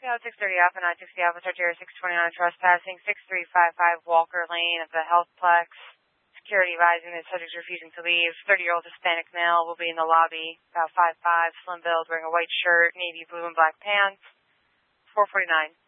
South 630 Alpha, 960 Alpha, Tartera 629 trespassing, 6355 Walker Lane of the Healthplex. Security advising that subject's refusing to leave. 30-year-old Hispanic male will be in the lobby, about 5'5", slim build, wearing a white shirt, navy blue and black pants. 449.